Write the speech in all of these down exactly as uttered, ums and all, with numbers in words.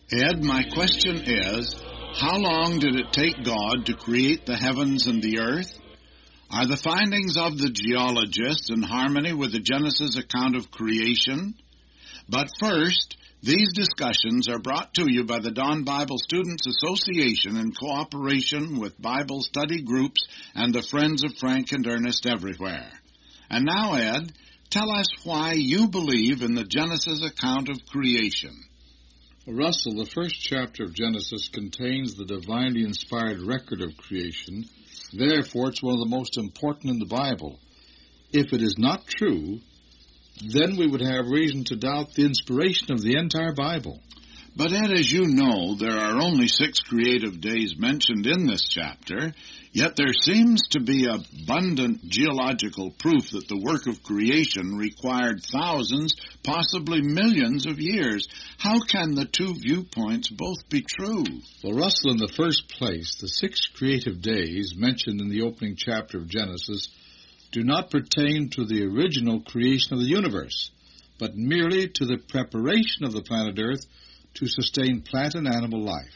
Ed, my question is, how long did it take God to create the heavens and the earth? Are the findings of the geologists in harmony with the Genesis account of creation? But first, these discussions are brought to you by the Dawn Bible Students Association in cooperation with Bible study groups and the Friends of Frank and Ernest everywhere. And now, Ed, tell us why you believe in the Genesis account of creation. Well, Russell, the first chapter of Genesis contains the divinely inspired record of creation. Therefore, it's one of the most important in the Bible. If it is not true, then we would have reason to doubt the inspiration of the entire Bible. But, Ed, as you know, there are only six creative days mentioned in this chapter, yet there seems to be abundant geological proof that the work of creation required thousands, possibly millions of years. How can the two viewpoints both be true? Well, Russell, in the first place, the six creative days mentioned in the opening chapter of Genesis do not pertain to the original creation of the universe, but merely to the preparation of the planet Earth to sustain plant and animal life.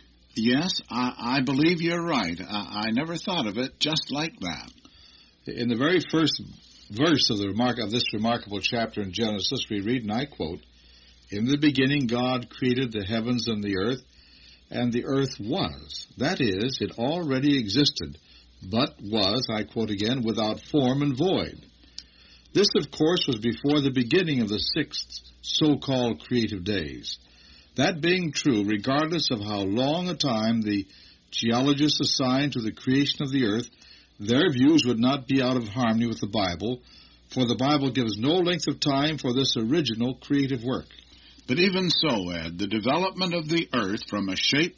Yes, I, I believe you're right. I, I never thought of it just like that. In the very first verse of, the remark, of this remarkable chapter in Genesis, we read, and I quote, "In the beginning God created the heavens and the earth, and the earth was." That is, it already existed, but was, I quote again, without form and void. This, of course, was before the beginning of the sixth so-called creative days. That being true, regardless of how long a time the geologists assigned to the creation of the earth, their views would not be out of harmony with the Bible, for the Bible gives no length of time for this original creative work. But even so, Ed, the development of the earth from a shape